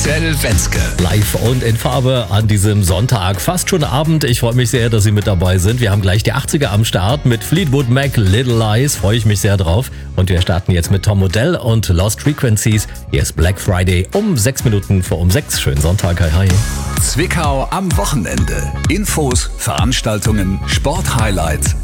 Marcel Wenzke. Live und in Farbe an diesem Sonntag, fast schon Abend. Ich freue mich sehr, dass Sie mit dabei sind. Wir haben gleich die 80er am Start mit Fleetwood Mac, Little Lies. Freue ich mich sehr drauf. Und wir starten jetzt mit Tom Odell und Lost Frequencies. Hier ist Black Friday um 6 Minuten vor um 6. Schönen Sonntag, hi hi. Zwickau am Wochenende. Infos, Veranstaltungen, Sporthighlights